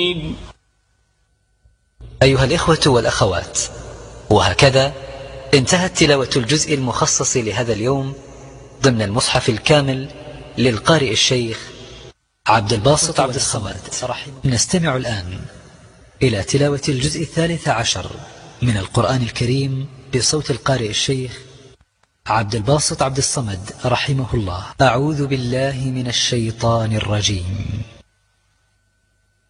أيها الإخوة والأخوات، وهكذا انتهت تلاوة الجزء المخصص لهذا اليوم ضمن المصحف الكامل للقارئ الشيخ عبد الباسط عبد الصمد. نستمع الآن إلى تلاوة الجزء 13 من القرآن الكريم بصوت القارئ الشيخ عبد الباسط عبد الصمد رحمه الله. أعوذ بالله من الشيطان الرجيم.